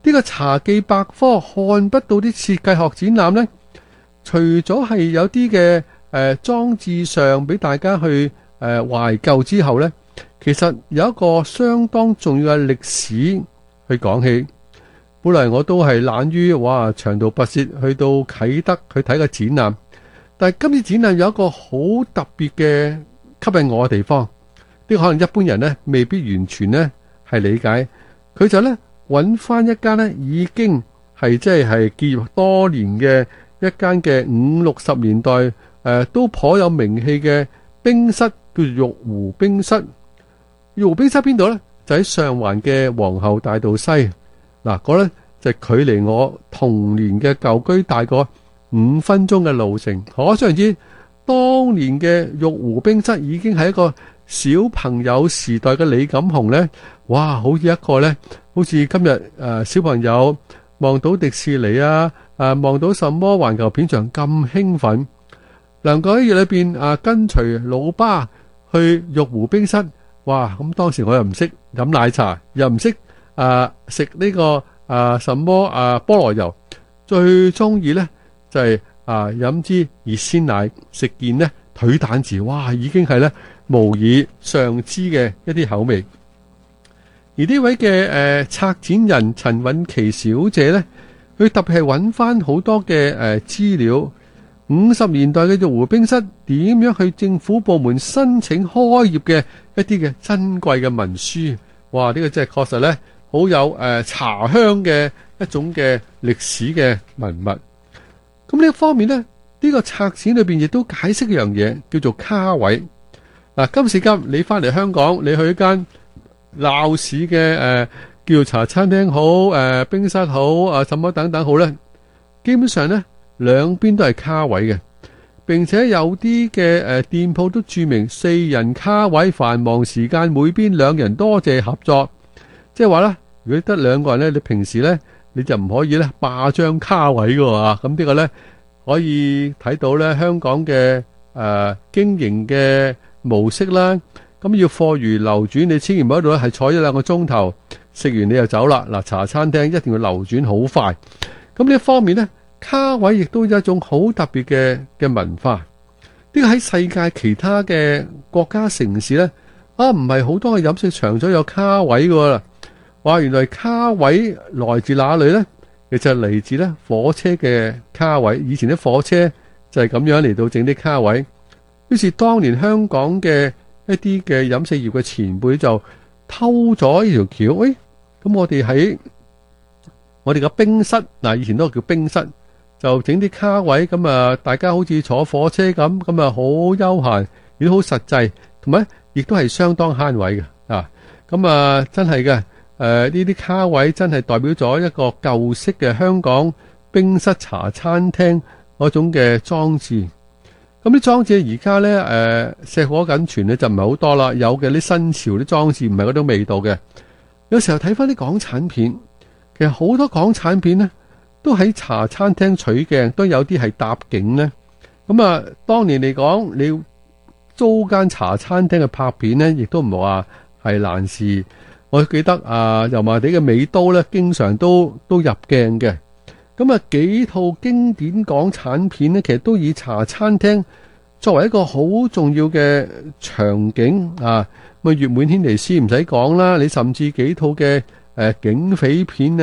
呢個茶記百科看不到啲設計學展覽呢，除咗係有啲嘅裝置上俾大家去懷舊之後呢，其實有一個相當重要嘅歷史去講起。本來我都係懶於長途跋涉去到啟德去睇個展覽，但係今次展覽有一個好特別嘅吸引我嘅地方，呢個可能一般人呢未必完全呢係理解。佢就呢揾翻一間呢已經係即係結業多年嘅一間嘅50-60年代都頗有名氣嘅冰室，叫做玉湖冰室。玉湖冰室邊度呢？就喺上環嘅皇后大道西。嗱，嗰咧就距離我童年嘅舊居大過5分鐘嘅路程。可想而知，當年嘅玉湖冰室已經係一個小朋友時代嘅李錦雄呢。哇，好似一個呢，好似今日小朋友望到迪士尼望到什麼環球片場咁興奮，能夠喺夜裏邊跟隨老爸去玉湖冰室。哇！咁當時我又唔識飲奶茶，又唔識食呢個什麼菠蘿油，最中意呢就係飲支熱鮮奶，食件呢腿蛋治。哇！已經係呢無以尚之嘅一啲口味。而呢位嘅策展人陳韻琪小姐呢，佢特別係揾翻好多嘅資料。50年代嘅玉湖冰室點樣去政府部門申請開業嘅一啲嘅珍貴嘅文書。哇！呢個真係確實呢好有茶香嘅一種嘅歷史嘅文物。咁呢一方面呢，呢個策展裏邊亦都解釋一樣嘢，叫做卡位。今時今你翻嚟香港，你去一間鬧市嘅叫茶餐廳好，冰室好，什麼等等好呢，基本上呢兩邊都係卡位嘅，並且有啲嘅店鋪都注明4人卡位，繁忙時間每邊2人，多謝合作。即係話呢，如果得2個人呢，你平時呢你就唔可以呢霸張卡位㗎。咁呢個呢可以睇到呢香港嘅經營嘅模式啦。咁要貨如流轉，你千祈唔好喺度係坐1-2個鐘頭，食完你就走啦。茶餐廳一定要流轉好快。咁呢一方面呢，卡位亦都有一種好特別嘅文化。呢個喺世界其他嘅國家城市呢，唔係好多嘅飲食場所有卡位㗎啦。哇，原來卡位來自哪裏呢？其實嚟自呢火車嘅卡位。以前啲火車就係咁樣嚟到整啲卡位。於是當年香港嘅一啲嘅飲食業嘅前輩就偷咗呢條橋。咁我哋喺我哋嘅冰室，以前都叫冰室，就整啲卡位，咁大家好似坐火車咁，咁好悠閒，亦都好實際，同埋亦都係相當慳位嘅。咁真係嘅，呢啲卡位真係代表咗一個舊式嘅香港冰室茶餐廳嗰種嘅裝置。咁啲裝置而家呢，碩果僅存呢就唔係好多啦，有嘅啲新潮啲裝置唔係嗰種味道嘅。有時候睇翻啲港產片，其實好多港產片呢都喺茶餐廳取鏡，都有啲係搭景呢。咁當年嚟講，你租間茶餐廳嘅拍片呢，亦都唔係話係難事。我記得油麻地嘅美都呢，經常都入鏡嘅。咁幾套經典港產片呢，其實都以茶餐廳作為一個好重要嘅場景啊。咁月滿軒尼詩唔使講啦，你甚至幾套嘅警匪片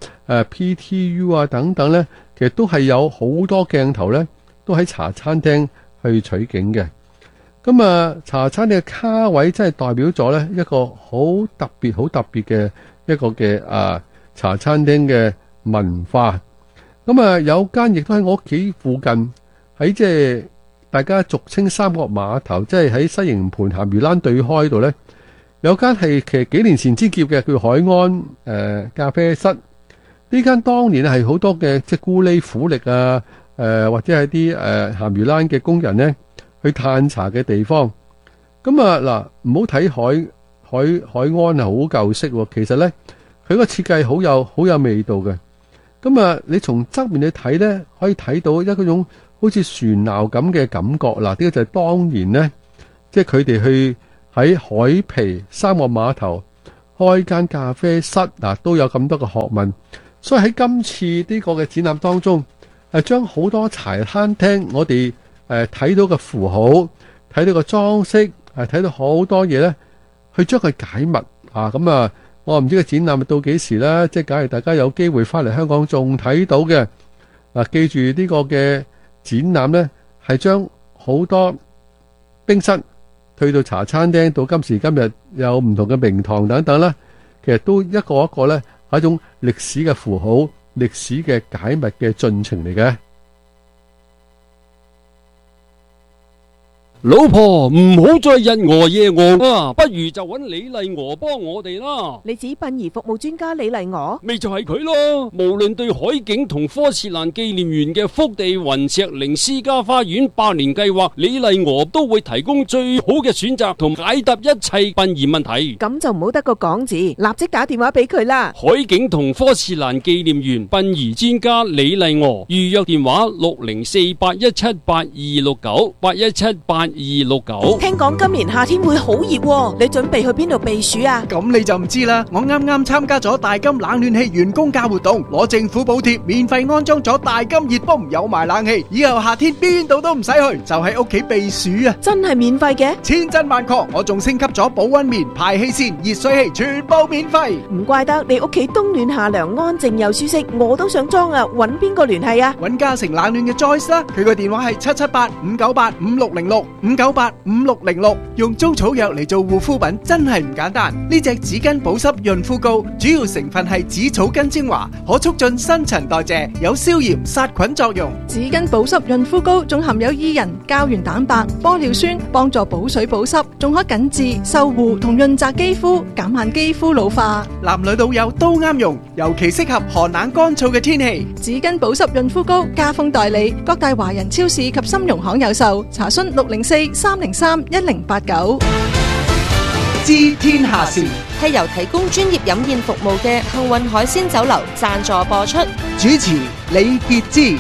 PTU 等等呢，其實都係有好多鏡頭呢，都喺茶餐廳去取景嘅。咁茶餐廳嘅卡位真係代表咗呢一個好特別嘅一個嘅茶餐廳嘅文化。咁有間亦都喺我屋企附近，喺即係大家俗稱三角碼頭，即係喺西營盤鹹魚欄對開度呢，有間係其實幾年前之結嘅，叫海安咖啡室。呢間當年係好多嘅即係咕喱苦力或者係啲鹹魚欄嘅工人呢去嘆茶嘅地方。咁嗱，唔好睇海安係好舊式喎，其實呢，佢個設計好有味道嘅。咁你從側面去睇呢，可以睇到一種好似船錨咁嘅感覺。嗱，呢個就係當年呢，即係佢哋去喺海皮三角碼頭開間咖啡室，都有咁多嘅學問。 所以喺今次呢個嘅展覽當中，將好多茶餐廳我哋睇到嘅符號、睇到嘅裝飾、睇到好多嘢呢，去將佢解密啊！咁啊，我唔知個展覽到幾時啦。即係假如大家有機會翻嚟香港仲睇到嘅，記住呢個嘅展覽呢，係將好多冰室去到茶餐廳，到今時今日有唔同嘅名堂等等啦，其實都一個一個呢，係一種歷史嘅符號、歷史嘅解密嘅進程嚟嘅。 老婆，唔好再日餓夜餓啊，不如就揾李麗娥幫我哋啦。 你指殯儀服務專家李麗娥？ 咪就係佢咯。無論對海景同科切蘭紀念園嘅福地雲石靈私家花園百年計劃，李麗娥都會提供最好嘅選擇同解答一切殯儀問題。 咁就唔好得個講字，立即打電話俾佢啦。 海景同科切蘭紀念園殯儀專家李麗娥，預約電話604-817-8269，817-8269。 聽講今年夏天會好熱喎，你準備去邊度避暑啊？ 咁你就唔知啦。我啱啱參加咗大金冷暖氣員工價活動，攞政府補貼，免費安裝咗大金熱泵，有埋冷氣，以後夏天邊度都唔使去，就喺屋企避暑啊！ 真係免費嘅？ 千真萬確，我仲升級咗保溫棉、排氣扇、熱水器，全部免費。 唔怪得你屋企冬暖夏涼，安靜又舒適，我都想裝啊！搵邊個聯繫啊？ 搵嘉誠冷暖嘅 Joyce 啦，佢個電話係778-598-5606，778-5606。用租草藥嚟做護膚品真係唔簡單。呢隻紙巾保濕潤膚膏，主要成分係紫草根精華，可促進新陳代謝，有消炎殺菌作用。 紙巾保濕潤膚膏仲含有伊人、膠原蛋白、玻尿酸，幫助補水補濕，仲可緊致、修護同潤澤肌膚，減慢肌膚老化。 男女老幼都啱用，尤其適合寒冷乾燥嘅天氣。 紙巾保濕潤膚膏家豐代理，各大華人超市及金融行有售。查詢604-303-1089。 知天下事係由提供專業飲宴服務嘅幸運海鮮酒樓贊助播出。 主持李潔芝。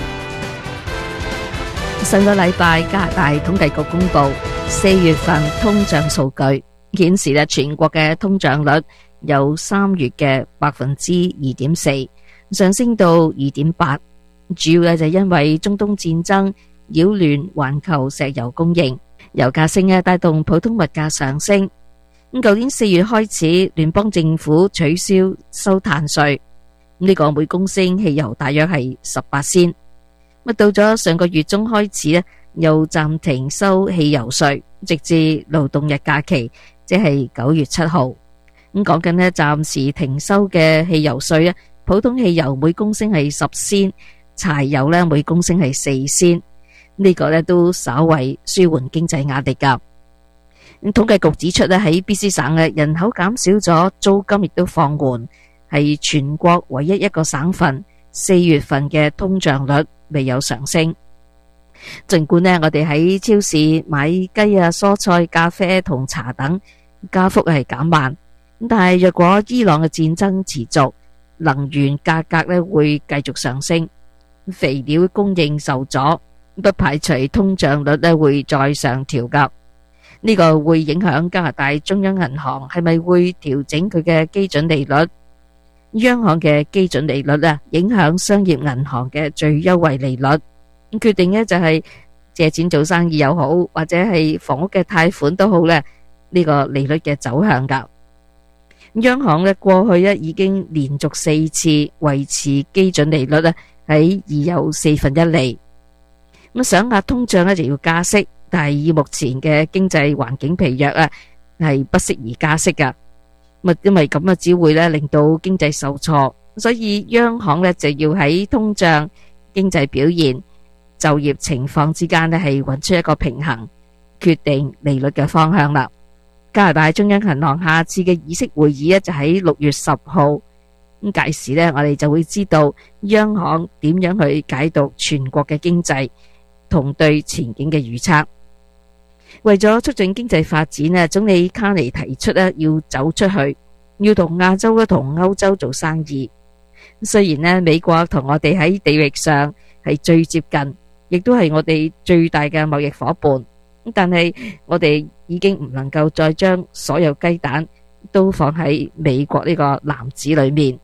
上個禮拜加拿大統計局公布4月份通脹數據，顯示咧全國嘅通脹率由3月嘅2.4%上升到2.8%，主要咧就因為中東戰爭擾亂環球石油供應，油價升帶動普通物價上升。咁舊年4月開始，聯邦政府取消收碳稅，呢個每公升汽油大約係18仙。到咗上個月中開始咧，又暫停收汽油稅，直至勞動日假期，即係9月7號。咁講緊咧，暫時停收嘅汽油稅咧，普通汽油每公升係10仙，柴油咧每公升係4仙。呢個咧都稍為舒緩經濟壓力噶。統計局指出咧，喺 BC 省嘅人口減少咗，租金亦都放緩，係全國唯一一個省份4月份嘅通脹率未有上升。盡管呢，我哋喺超市買雞啊、蔬菜、咖啡同茶等加幅係減慢，但係若果伊朗嘅戰爭持續，能源價格咧會繼續上升，肥料供應受阻，不排除通脹率咧會再上調噶。呢個會影響加拿大中央銀行係咪會調整佢嘅基準利率？央行嘅基準利率咧，影響商業銀行嘅最優惠利率。決定呢就係借錢做生意又好，或者係房屋嘅貸款都好咧，呢個利率嘅走向噶。央行咧過去已經連續4次維持基準利率咧喺已有1/4厘。咁想壓通脹咧就要加息，但係以目前嘅經濟環境疲弱係不適宜加息噶。因為咁只會令到經濟受挫，所以央行就要喺通脹、經濟表現、就業情況之間係揾出一個平衡，決定利率嘅方向啦。加拿大中央銀行下次嘅議息會議就喺6月10號，咁屆時我哋就會知道央行點樣去解讀全國嘅經濟同對前景嘅預測。為咗促進經濟發展，總理卡尼提出要走出去，要同亞洲同歐洲做生意。雖然美國同我哋喺地域上係最接近，亦都係我哋最大嘅貿易夥伴，但係我哋已經唔能夠再將所有雞蛋都放喺美國呢個籃子裏面。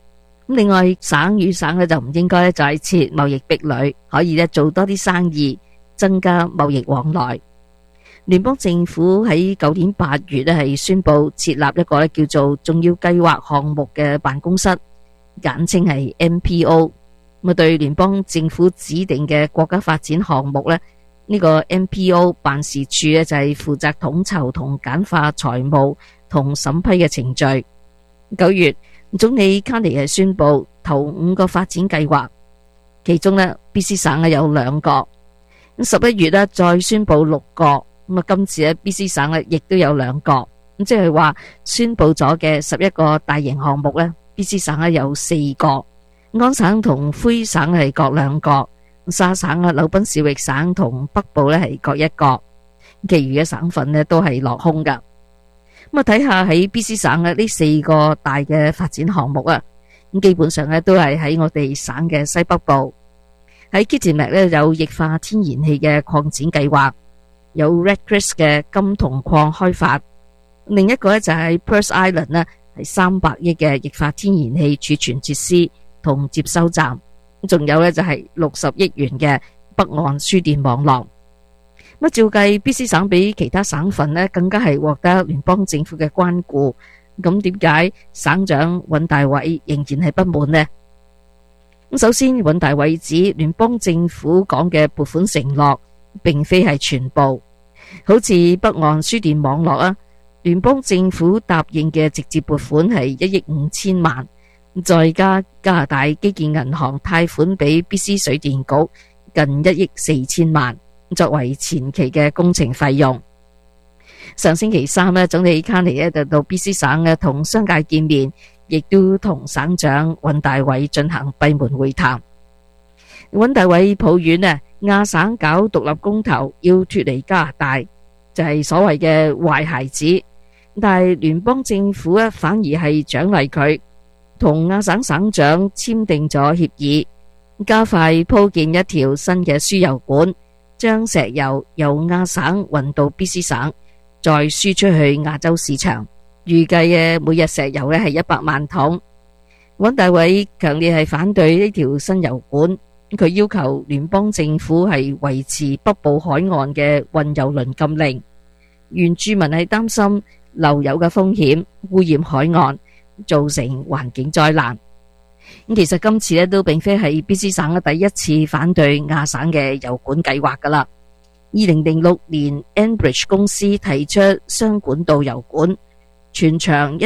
另外，省與省咧就唔應該再設貿易壁壘，可以咧做多啲生意，增加貿易往來。聯邦政府喺舊年8月咧係宣布設立一個叫做重要計劃項目嘅辦公室，簡稱係 MPO。咁對聯邦政府指定嘅國家發展項目咧，呢個 MPO 辦事處咧就係負責統籌同簡化財務同審批嘅程序。9月，總理卡尼係宣布頭5個發展計劃，其中呢 BC 省有2個。11月呢再宣布6個，咁啊今次呢 BC 省呢亦都有2個，咁即係話宣布咗嘅11個大型項目呢 BC 省呢有4個，安省同魁省係各2個，沙省啊、紐賓市域省同北部呢係各1個，其餘嘅省份呢都係落空噶。咁啊，睇下喺 BC 省嘅呢4個大嘅發展項目啊，咁基本上咧都係喺我哋省嘅西北部。喺 Kitimat 咧有液化天然氣嘅擴展計劃，有 Red Chris 嘅金銅礦開發，另一個咧就係 Pearce Island 咧係300億嘅液化天然氣儲存設施同接收站，仲有咧就係60億元嘅北岸輸電網絡。咁照計 BC 省比其他省份呢更加係獲得聯邦政府嘅關顧，咁點解省長尹大偉仍然係不滿呢？咁首先，尹大偉指聯邦政府講嘅撥款承諾並非係全部，好似北岸輸電網絡啊，聯邦政府答應嘅直接撥款係1億5千萬，再加加拿大基建銀行貸款俾 BC 水電局近1億4千萬。作為前期嘅工程費用。上星期3呢，總理卡尼就到 BC 省呢同商界見面，亦都同省長尹大偉進行閉門會談。尹大偉抱怨亞省搞獨立公投要脫離加拿大，就係所謂嘅壞孩子，但係聯邦政府反而係獎勵佢，同亞省省長簽訂咗協議，加快鋪建一條新嘅輸油管，將石油由亞省運到 BC 省，再輸出去亞洲市場。預計嘅每日石油係100萬桶。尹大偉強烈係反對呢條新油管，佢要求聯邦政府係維持北部海岸嘅運油輪禁令。原住民係擔心漏油嘅風險，污染海岸，造成環境災難。其實今次都並非係 BC 省嘅第一次反對亞省嘅油管計劃噶啦。2006年 Enbridge 公司提出雙管道油管，全長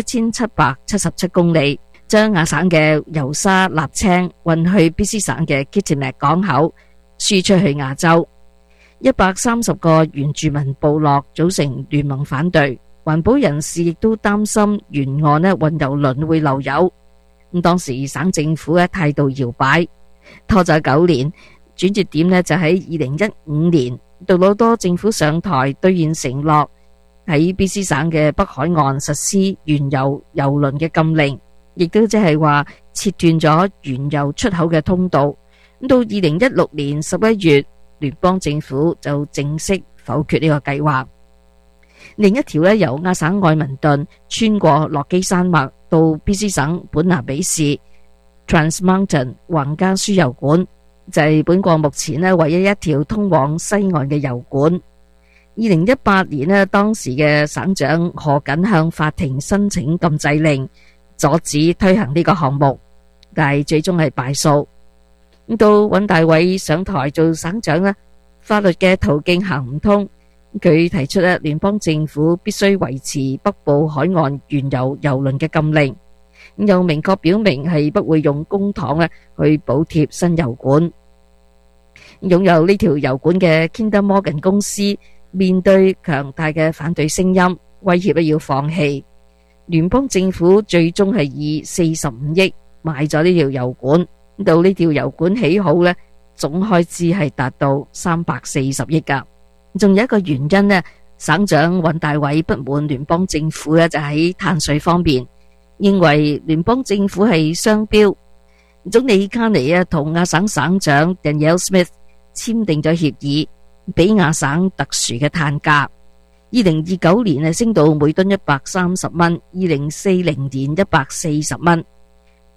1777公里，將亞省嘅油砂瀝青運去 BC 省嘅 Kitimat 港口，輸出去亞洲。130個原住民部落組成聯盟反對，環保人士亦都擔心沿岸運油輪會漏油。咁當時省政府嘅態度搖擺，拖咗9年，轉折點就喺2015年，杜魯多政府上台兌現承諾，喺 BC 省嘅北海岸實施原油油輪嘅禁令，亦都即係話切斷咗原油出口嘅通道。到2016年11月，聯邦政府就正式否決呢個計劃。另一條由亞省愛民頓穿過落基山脈到 BC 省本拿比市 Trans Mountain 橫加輸油管，就係本國目前唯一一條通往西岸嘅油管。2018年當時嘅省長何錦向法庭申請禁制令，阻止推行呢個項目，但係最終係敗訴。到尹大偉上台做省長，法律嘅途徑行唔通。佢提出聯邦政府必須維持北部海岸原油油輪嘅禁令，又明確表明係不會用公帑去補貼新油管。擁有呢條油管嘅 Kinder Morgan 公司面對強大嘅反對聲音，威脅要放棄。聯邦政府最終係以45億買咗呢條油管，到呢條油管起好總開支係達到340億㗎。仲有一個原因省長尹大偉不滿聯邦政府就喺碳稅方面，認為聯邦政府係雙標。總理卡尼同亞省省長 Danielle Smith 簽訂咗協議，俾亞省特殊嘅碳價。2029年升到每噸130蚊，2040年140蚊。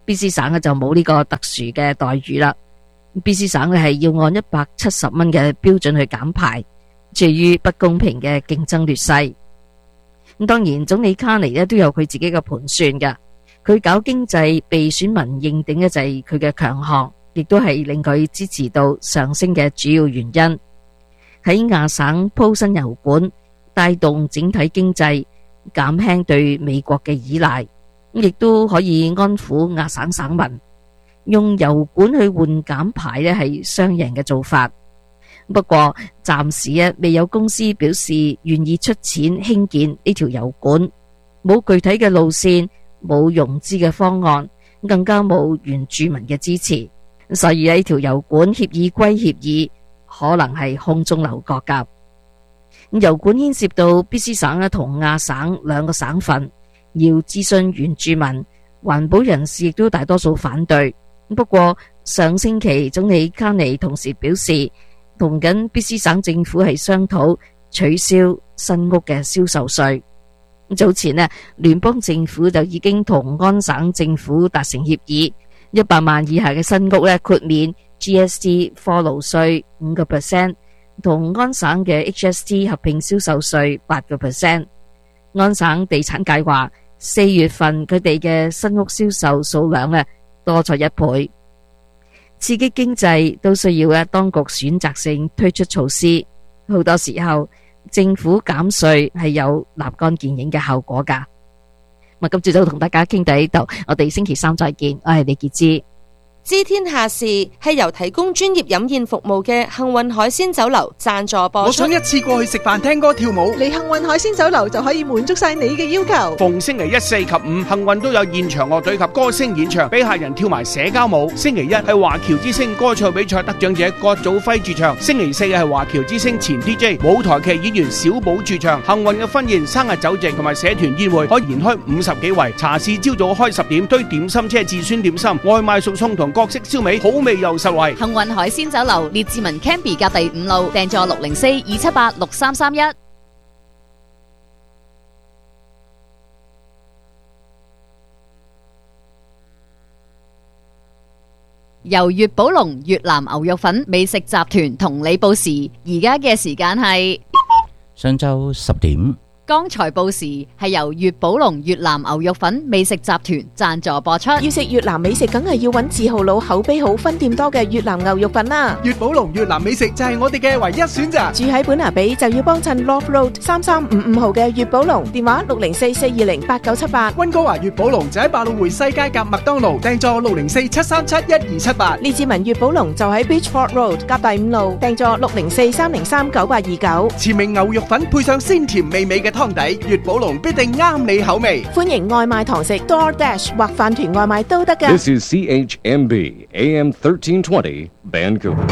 BC 省呢就冇呢個特殊嘅待遇啦。BC 省呢係要按170蚊嘅標準去減排，至於不公平嘅競爭劣勢。咁當然，總理卡尼呢都有佢自己嘅盤算㗎。佢搞經濟被選民認定嘅就係佢嘅強項，亦都係令佢支持度上升嘅主要原因。喺亞省鋪新油管，帶動整體經濟，減輕對美國嘅依賴，亦都可以安撫亞省省民。用油管去換減排呢係雙贏嘅做法。不過暫時未有公司表示願意出錢興建呢條油管，冇具體嘅路線，冇融資嘅方案，更加冇原住民嘅支持，所以呢條油管協議歸協議，可能係空中樓閣㗎。油管牽涉到 BC 省同亞省兩個省份，要諮詢原住民、環保人士，亦都大多數反對。不過上星期總理卡尼同時表示，同緊 BC 省政府係商討取消新屋嘅銷售稅。早前聯邦政府就已經同安省政府達成協議，100萬以下嘅新屋豁免 GST 貨勞稅5%，同安省嘅 HST 合併銷售稅8%。安省地產界話4月份佢哋嘅新屋銷售數量多咗1倍。刺激經濟都需要當局選擇性推出措施，好多時候政府減稅係有立竿見影嘅效果㗎。今朝早同大家傾到呢度，我哋星期三再見。我係李潔芝。 知天下事係由提供專業飲宴服務嘅幸運海鮮酒樓贊助播出。 我想一次過去食飯、聽歌、跳舞， 嚟幸運海鮮酒樓就可以滿足晒你嘅要求。 逢星期1、4及5，幸運都有現場樂隊及歌星演唱，俾客人跳埋社交舞。星期1係華僑之星歌唱比賽得獎者郭祖輝駐唱，星期4係華僑之星前 DJ 舞台劇演員小寶駐唱。幸運嘅婚宴、生日酒席同埋社團宴會可以延開50幾圍。茶市朝早開10點，推點心車至酸點心，外賣熟餸同各式燒味，好味又實惠。 幸運海鮮酒樓列治文 Canby 隔第5路，訂座604-278-6331。由粵寶龍越南牛肉粉美食集團同你報時，而家嘅時間係上晝10點。 剛才報時係由粵寶龍越南牛肉粉美食集團贊助播出。 要食越南美食，梗係要揾字號佬口碑好、分店多嘅越南牛肉粉啦。 粵寶龍越南美食就係我哋嘅唯一選擇。 住喺本拿比就要幫襯 Love Road 3355號嘅粵寶龍，電話604-420-8978。 溫哥華粵寶龍就喺百老匯西街夾麥當勞，訂座604-737-1278。 列治文粵寶龍就喺 Beachford Road 夾第5路，訂座604-303-9829。 前明牛肉粉配上鮮甜美味嘅湯底，粵寶龍必定啱你口味。 歡迎外賣堂食 DoorDash 或飯團外賣都得㗎。 This is CHMB AM 1320 Vancouver。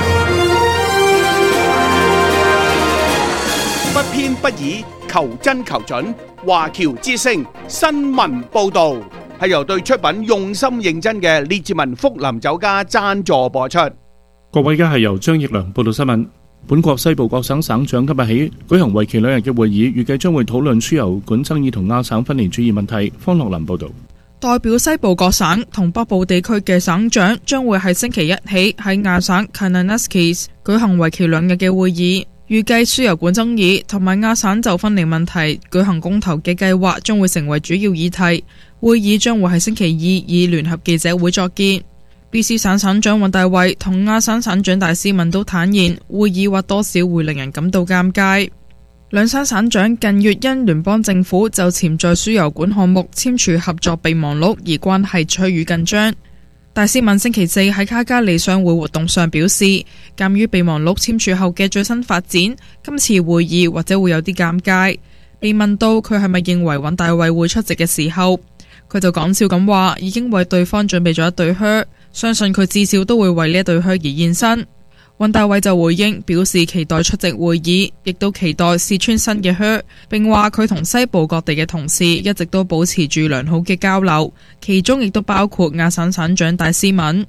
不偏不倚，求真求準。華僑之聲新聞報道係由對出品用心認真嘅列治文福林酒家贊助播出。 各位，而家係由張奕良報道新聞。本國西部各省省長今日起舉行為期2日嘅會議，預計將會討論輸油管爭議同亞省分離主義問題。方樂林報道。 代表西部各省同北部地區嘅省長將會喺星期1起喺亞省 Kananaskis 舉行為期2日嘅會議，預計輸油管爭議同埋亞省就分離問題舉行公投嘅計劃將會成為主要議題。會議將會喺星期2以聯合記者會作結。BC 省省長尹大衛同亞省省長戴斯文都坦言，會議或多少會令人感到尷尬。兩省省長近月因聯邦政府就潛在輸油管項目簽署合作備忘錄而關係趨於緊張。戴斯文星期4喺卡加利商會活動上表示，鑒於備忘錄簽署後嘅最新發展，今次會議或者會有啲尷尬。被問到佢係咪認為尹大衛會出席嘅時候，佢就講笑咁話，已經為對方準備咗一對靴，相信佢至少都會為呢一對靴而現身。尹大衛就回應表示期待出席會議，亦都期待試穿新嘅靴，並話佢同西部各地嘅同事一直都保持住良好嘅交流，其中亦都包括亞省省長戴斯文。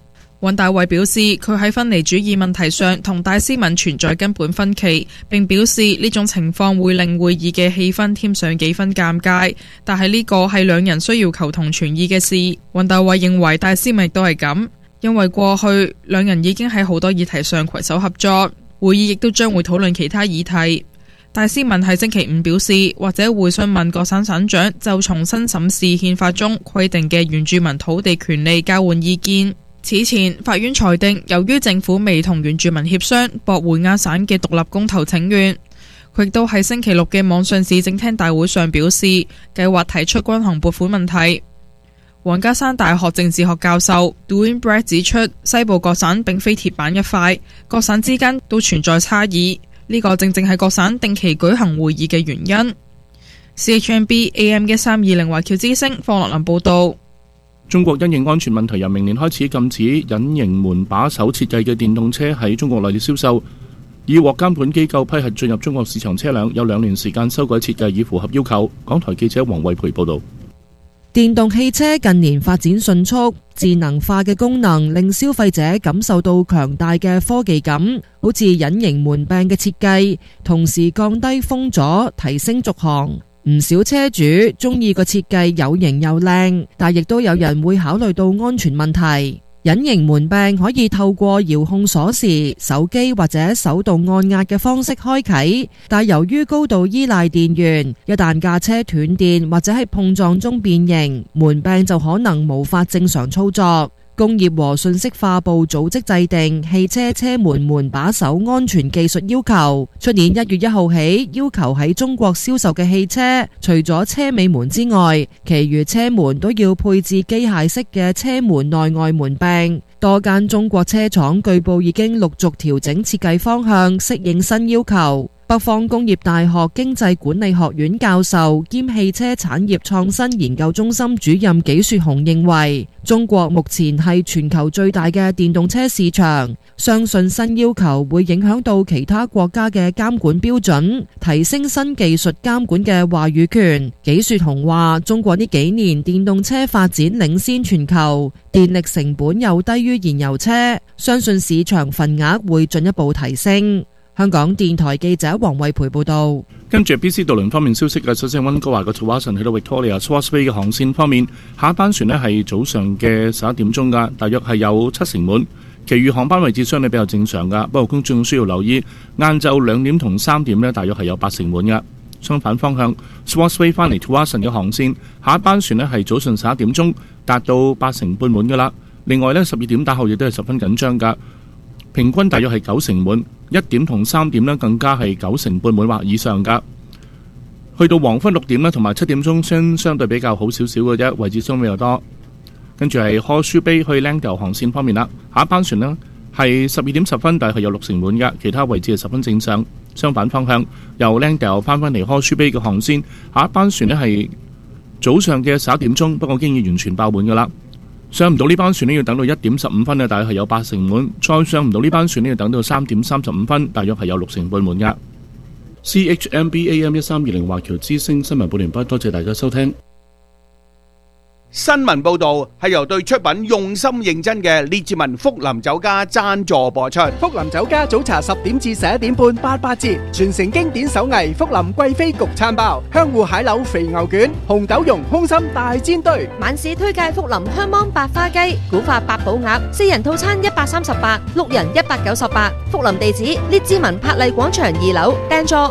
尹大衛表示，佢喺分離主義問題上同戴思文存在根本分歧，並表示呢種情況會令會議嘅氣氛添上幾分尷尬，但係呢個係兩人需要求同存異嘅事。尹大衛認為戴思文亦都係咁，因為過去兩人已經喺好多議題上攜手合作，會議亦都將會討論其他議題。戴思文喺星期五表示，或者會詢問各省省長就重新審視憲法中規定嘅原住民土地權利交換意見。此前，法院裁定，由於政府未同原住民協商，駁回亞省嘅獨立公投請願。佢亦都喺星期六嘅網上市政廳大會上表示，計劃提出均衡撥款問題。皇家山大學政治學教授 Dwayne Brett 指出，西部各省並非鐵板一塊，各省之間都存在差異，呢個正正係各省定期舉行會議嘅原因。CHMB AM 1320華僑之聲方樂林報道。 中國因應安全問題，由明年開始禁止隱形門把手設計嘅電動車喺中國內地銷售。已獲監管機構批核進入中國市場車輛有2年時間修改設計以符合要求。港台記者黃慧培報道。 電動汽車近年發展迅速，智能化嘅功能令消費者感受到強大嘅科技感，好似隱形門柄嘅設計，同時降低風阻，提升續航。唔少車主中意個設計有型又靚，但亦都有人會考慮到安全問題。隱形門柄可以透過遙控鎖匙、手機或者手動按壓嘅方式開啟，但由於高度依賴電源，一旦架車斷電或者喺碰撞中變形，門柄就可能無法正常操作。工業和信息化部組織制定汽車車門門把手安全技術要求，出年1月1號起，要求喺中國銷售嘅汽車，除咗車尾門之外，其餘車門都要配置機械式嘅車門內外門柄。多間中國車廠據報已經陸續調整設計方向，適應新要求。北方工業大學經濟管理學院教授兼汽車產業創新研究中心主任紀雪紅認為，中國目前係全球最大嘅電動車市場，相信新要求會影響到其他國家嘅監管標準，提升新技術監管嘅話語權。紀雪紅話，中國呢幾年電動車發展領先全球，電力成本又低於燃油車，相信市場份額會進一步提升。香港電台記者黃慧培報道。 跟住 BC 渡輪方面消息嘅，首先溫哥華嘅 Tsawwassen 去到 Victoria Swartz Bay 嘅航線方面，下一班船呢係早上嘅11點鐘噶，大約係有7成滿，其餘航班位置相對比較正常噶，不過公眾需要留意，晏晝2點同3點呢大約係有8成滿噶。相反方向 Swartz Bay 翻嚟 Tsawwassen 嘅航線，下一班船呢係早上11點鐘達到8成半滿噶啦。另外呢12點打後亦都係十分緊張噶，平均大約係9成滿，1點同3點呢更加係9成半滿或以上噶。去到黃昏6點呢同埋7點鐘相對比較好少少嘅啫，位置相比較多。跟住係 Horseshoe Bay 去 Langdale 航線方面啦，下一班船呢係12點10分，但係有6成滿噶，其他位置係十分正常。相反方向由 Langdale 翻嚟 Horseshoe Bay 嘅航線，下一班船呢係早上嘅11點鐘，不過經已完全爆滿噶啦。上唔到呢班船呢要等到1點15分，大約係有8成滿，再上唔到呢班船呢要等到3點35分，大約係有6成半滿噶。CHMB AM 1320華僑之聲新聞報完畢，多謝大家收聽。 新聞報道係由對出品用心認真嘅列治文福林酒家贊助播出。 福林酒家早茶10點至11點半88折，傳承經典手藝福林貴妃焗餐包、香芋蟹柳肥牛卷、紅豆蓉空心大煎堆。 晚市推介福林香芒白花雞、古法八寶鴨，4人套餐138， 6人198。福林地址列治文柏麗廣場2樓，訂座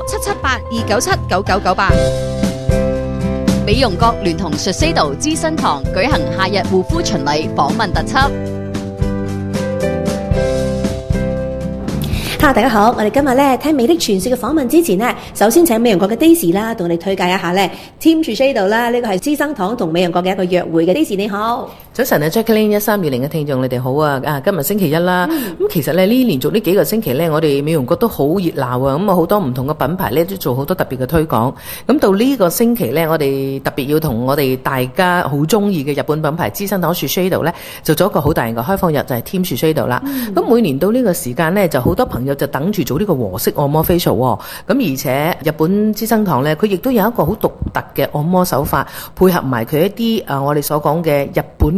778-297-9998。 美容閣聯同術西道資生堂舉行夏日護膚巡禮訪問特輯。 Hello， 大家好，我哋今日咧聽美的傳說嘅訪問之前呢，首先請美容閣嘅 Daisy 啦，同我哋推介一下咧 Team Shiseido 啦，呢個係資生堂同美容閣嘅一個約會嘅。Daisy 你好， 早晨啊 Jacqueline 1320嘅聽眾你哋好啊！今日星期一啦，咁其實咧呢連續呢幾個星期咧，我哋美容閣都好熱鬧啊！咁啊好多唔同嘅品牌咧都做好多特別嘅推廣。咁到呢個星期咧，我哋特別要同我哋大家好中意嘅日本品牌資生堂 Shiseido 咧，做咗一個好大型嘅開放日，就係 Team Shiseido 啦。咁每年到呢個時間咧，就好多朋友就等住做呢個和式按摩 facial 喎。咁而且日本資生堂咧，佢亦都有一個好獨特嘅按摩手法，配合埋佢一啲我哋所講嘅日本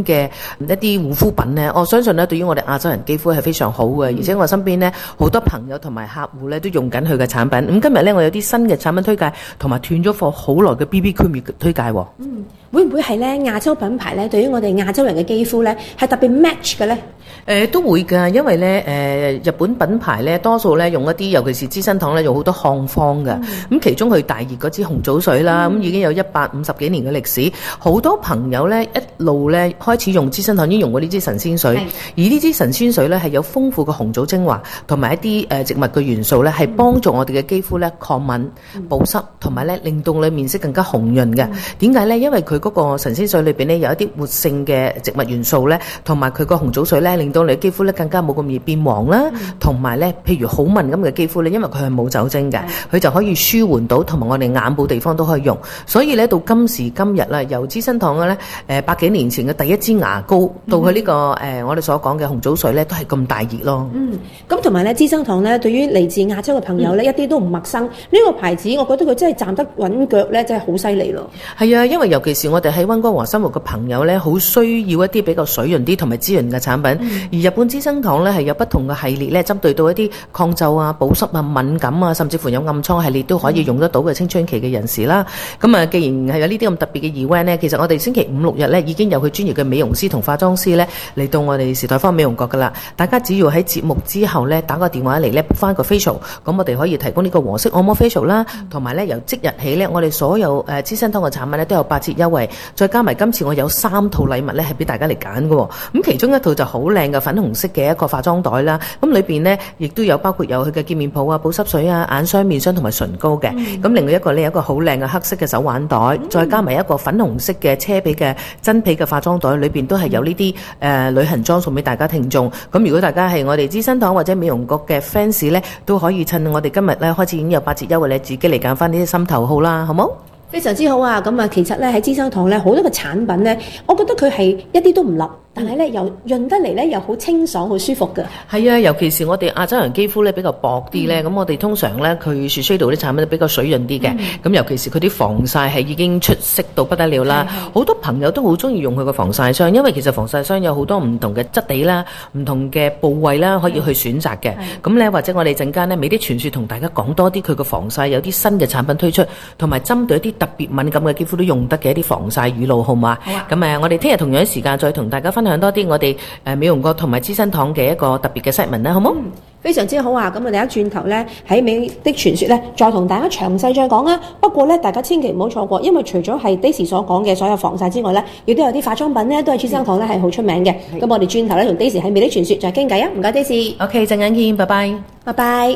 嘅一啲護膚品呢，我相信呢對於我哋亞洲人肌膚係非常好嘅，而且我身邊呢好多朋友同埋客戶呢都用緊佢嘅產品。咁今日呢，我有啲新嘅產品推介，同埋斷咗貨好耐嘅 BB cream 推介喎。 會唔會係咧亞洲品牌咧對於我哋亞洲人嘅肌膚咧係特別 match 嘅咧？ 都會㗎，因為咧日本品牌咧多數咧用一啲，尤其是資生堂咧用好多漢方嘅。咁其中佢大熱嗰支紅棗水啦，咁已經有150幾年嘅歷史。好多朋友咧一路咧開始用資生堂已經用過呢支神仙水，而呢支神仙水咧係有豐富嘅紅棗精華同埋一啲植物嘅元素咧，係幫助我哋嘅肌膚咧抗敏、保濕，同埋咧令到你面色更加紅潤嘅。點解咧？因為佢嗰個神仙水裏邊咧有一啲活性嘅植物元素咧，同埋佢個紅棗水咧令到你肌膚咧更加冇咁易變黃啦，同埋咧譬如好敏感嘅肌膚咧，因為佢係冇酒精嘅，佢就可以舒緩到，同埋我哋眼部地方都可以用。所以咧到今時今日啦，由資生堂嘅咧百幾年前嘅第一支牙膏到佢呢個我哋所講嘅紅棗水咧，都係咁大熱咯。 咁同埋咧資生堂咧對於嚟自亞洲嘅朋友咧一啲都唔陌生。呢個牌子我覺得佢真係站得穩腳咧，真係好犀利咯。 係啊，因為尤其是我哋喺溫哥華生活嘅朋友咧，好需要一啲比較水潤啲同埋滋潤嘅產品。而日本資生堂咧係有不同嘅系列咧，針對到一啲抗皺啊、保濕啊、敏感啊，甚至乎有暗瘡系列都可以用得到嘅青春期嘅人士啦。咁啊，既然係有呢啲咁特別嘅 event 咧，其實我哋星期5、6日咧已經有佢專業嘅美容師同化妝師咧嚟到我哋時代坊美容閣噶啦。大家只要喺節目之後咧打個電話嚟咧 book 翻個 facial， 咁我哋可以提供呢個和式按摩 facial 啦，同埋咧由即日起咧，我哋所有資生堂嘅產品咧都有8折優惠，再加埋今次我有3套禮物咧係俾大家嚟揀嘅。咁其中一套就好靚嘅粉紅色嘅一個化妝袋啦，咁裏邊呢亦都有包括有佢嘅潔面泡啊、保濕水啊、眼霜、面霜同埋唇膏嘅。咁另外一個呢有一個好靚嘅黑色嘅手環袋，再加埋一個粉紅色嘅車皮嘅真皮嘅化妝袋，裏邊都係有呢啲旅行裝送俾大家聽眾。咁如果大家係我哋資生堂或者美容閣嘅 fans 呢，都可以趁我哋今日呢開始已經有8折優惠，你自己嚟揀翻呢啲心頭好啦，好冇？ 非常之好啊！咁啊，其實咧喺資生堂咧好多嘅產品咧，我覺得佢係一啲都唔立，但係咧又潤得嚟咧又好清爽、好舒服嘅。 係啊，尤其是我哋亞洲人肌膚咧比較薄啲咧，咁我哋通常咧佢Shiseido啲產品都比較水潤啲嘅。咁尤其是佢啲防曬係已經出色到不得了啦。好多朋友都好中意用佢個防曬霜，因為其實防曬霜有好多唔同嘅質地啦、唔同嘅部位啦，可以去選擇嘅。咁咧或者我哋陣間咧美的傳說同大家講多啲佢個防曬有啲新嘅產品推出，同埋針對一啲特別敏感嘅肌膚都用得嘅一啲防曬乳露，好嘛？好啊。咁我哋聽日同樣時間再同大家分享多啲我哋美容閣同埋資生堂嘅一個特別嘅 segment 啦，好冇？ 非常之好啊！咁我哋一轉頭咧喺美的傳說咧，再同大家詳細再講啊。不過咧，大家千祈唔好錯過，因為除咗係 Daisy 所講嘅所有防曬之外咧，亦都有啲化妝品咧，都係資生堂咧係好出名嘅。咁我哋轉頭咧同 Daisy 喺美的傳說再傾偈啊！唔該 Daisy。OK， 陣間見，拜拜。拜拜。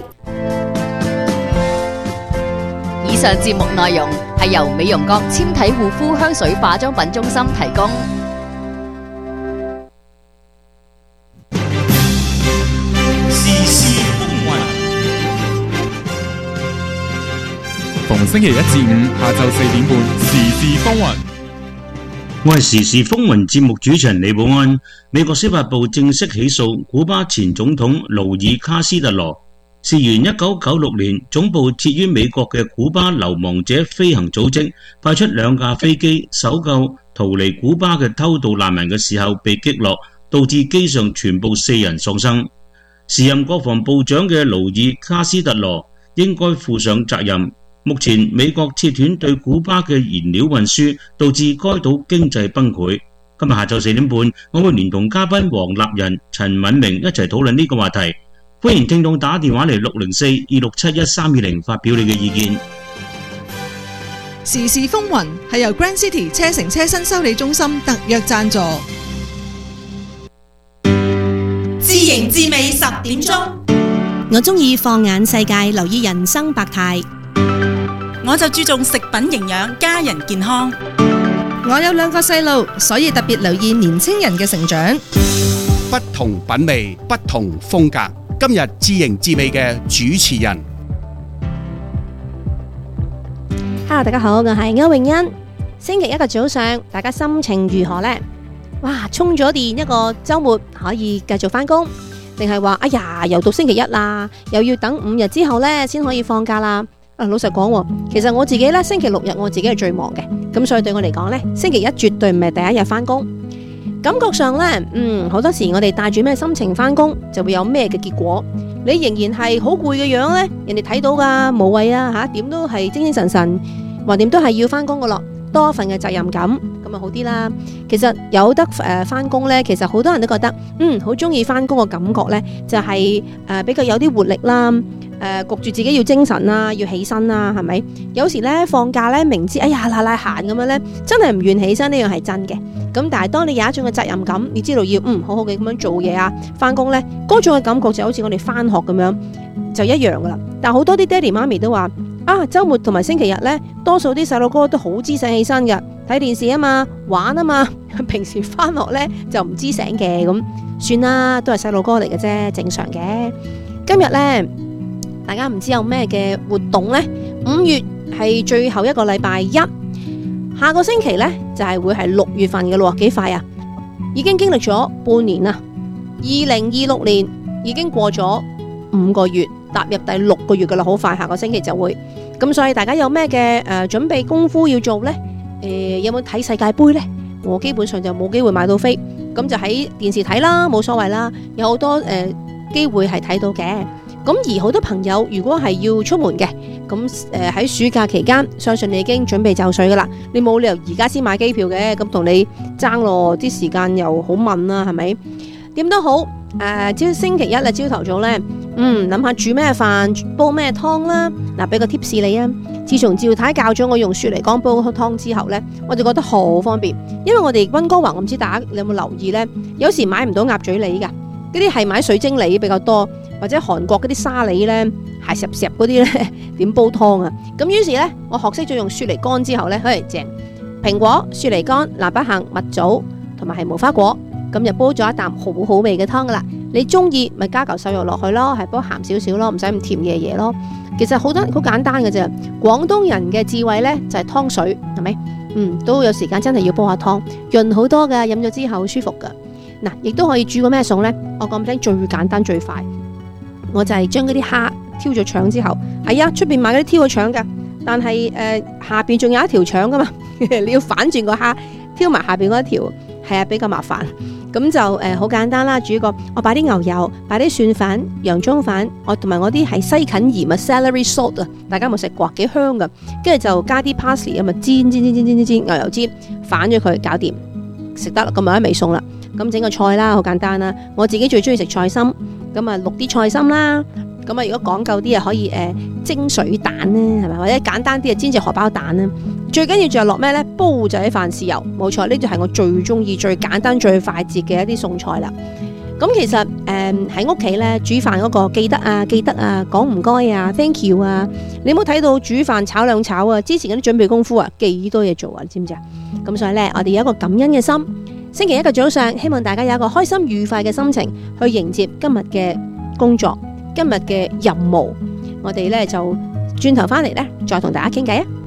以上節目內容係由美容閣纖體護膚香水化妝品中心提供。 逢星期1至5下晝4點半，時事風雲。 我係時事風雲節目主持人李寶安。美國司法部正式起訴古巴前總統勞爾卡斯特羅，事源1996年總部設於美國嘅古巴流亡者飛行組織派出2架飛機搜救逃離古巴嘅偷渡難民嘅時候被擊落，導致機上全部4人喪生。時任國防部長嘅勞爾卡斯特羅應該負上責任。目前美國切斷對古巴嘅燃料運輸，導致該島經濟崩潰。今日下晝4點半，我會連同嘉賓黃立仁、陳敏明一齊討論呢個話題。歡迎聽眾打電話嚟604-2671-320發表你嘅意見。 時事風雲係由 Grand City 車城車新修理中心特約贊助。 自營自美10點鐘， 我中意放眼世界，留意人生百態。 我就注重食品營養，家人健康。 我有2個細路，所以特別留意年青人嘅成長。 不同品味，不同風格。今日自營自美嘅主持人 ，Hello， 大家好，我係歐詠欣。星期1嘅早上，大家心情如何呢？哇，充咗電，一個週末可以繼續返工，定係話哎呀又到星期1啦，又要等5日之後呢先可以放假啦？老實講，其實我自己咧星期6日我自己係最忙嘅，咁所以對我嚟講咧，星期1絕對唔係第一日返工。 感覺上呢，好多時我哋帶住咩心情返工，就會有咩嘅結果。你仍然係好攰嘅樣呢，人哋睇到噶，無謂啊吓，點都係精精神神，橫掂都係要返工噶咯，多一份嘅責任感，咁啊好啲啦。其實有得返工呢，其實好多人都覺得，好中意返工嘅感覺呢，就係比較有啲活力啦。焗住自己要精神啦，要起身啦，係咪？有時咧放假咧，明知哎呀賴閒咁樣咧，真係唔願起身，呢樣係真嘅。咁但係當你有一種嘅責任感，你知道要好好嘅咁樣做嘢啊，翻工咧嗰種嘅感覺就好似我哋翻學咁樣，就一樣噶啦。但係好多啲爹哋媽咪都話啊，週末同埋星期日咧，多數啲細路哥都好知醒起身嘅，睇電視啊嘛，玩啊嘛，平時翻學咧就唔知醒嘅，咁算啦，都係細路哥嚟嘅啫，正常嘅。今日咧。大家唔知有咩嘅活動呢？5月係最後一個禮拜一，下個星期呢就係會係6月份嘅咯，幾快啊！已經經歷咗半年啦，2026年已經過咗5個月，踏入第6個月噶啦，好快，下個星期就會。咁所以大家有咩嘅準備功夫要做呢？有冇睇世界盃呢？我基本上就冇機會買到飛，咁就喺電視睇啦，冇所謂啦。有好多機會係睇到嘅。咁而好多朋友如果係要出門嘅，咁喺暑假期間，相信你已經準備就緒噶啦。你冇理由而家先買機票嘅，咁同你爭咯，啲時間又好問啦，係咪？點都好，星期一啊，朝頭早呢，諗下煮咩飯，煲咩湯啦。嗱，俾個 tips 你啊。自從趙太教咗我用雪梨乾煲湯之後呢，我就覺得好方便，因為我哋溫哥華，我唔知大家你有冇留意呢？有時買唔到鴨嘴梨噶，嗰啲係買水晶梨比較多。或者韓國嗰啲沙梨咧，係石嗰啲咧，點煲湯啊？咁於是咧，我學識咗用雪梨乾之後咧，正蘋果、雪梨乾、南北杏、蜜棗同埋係無花果，咁就煲咗一啖好好味嘅湯噶啦。你中意咪加嚿瘦肉落去咯，係煲鹹少少咯，唔使咁甜嘅嘢咯。其實好簡單嘅啫。廣東人嘅智慧咧就係湯水，係咪？都有時間真係要煲下湯，潤好多噶，飲咗之後舒服噶。嗱，亦都可以煮個咩餸咧？我講俾你聽，最簡單最快。我就係將嗰啲蝦挑咗腸之後，係啊，出邊買嗰啲挑咗腸噶，但係下邊仲有一條腸噶嘛，你要反轉個蝦，挑埋下邊嗰一條，係啊，比較麻煩。咁就好簡單啦，煮個我擺啲牛油，擺啲蒜粉、洋葱粉，我同埋我啲係西芹鹽啊 ，celery salt 啊，大家有冇食過？幾香噶，跟住就加啲 parsley 咁啊，煎牛油煎，反咗佢，搞掂，食得啦，咁咪一味餸啦。咁整個菜啦，好簡單啦，我自己最中意食菜心。咁啊，淥啲菜心啦。咁啊，如果講究啲啊，可以蒸水蛋咧，係咪？或者簡單啲啊，煎隻荷包蛋啦。最緊要就係落咩咧？煲仔飯豉油，冇錯，呢就係我最中意、最簡單、最快捷嘅一啲餸菜啦。咁其實喺屋企咧煮飯嗰個記得啊，講唔該啊 ，thank you 啊，你冇睇到煮飯炒兩炒啊，之前嗰啲準備功夫啊，幾多嘢做啊，你知唔知啊？咁所以咧，我哋有一個感恩嘅心。星期一嘅早上，希望大家有一個開心愉快嘅心情去迎接今日嘅工作，今日嘅任務。我哋咧就轉頭翻嚟咧，再同大家傾偈啊！